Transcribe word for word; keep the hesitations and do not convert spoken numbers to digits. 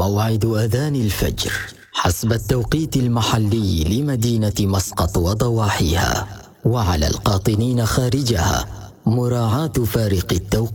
موعد أذان الفجر حسب التوقيت المحلي لمدينة مسقط وضواحيها، وعلى القاطنين خارجها مراعاة فارق التوقيت.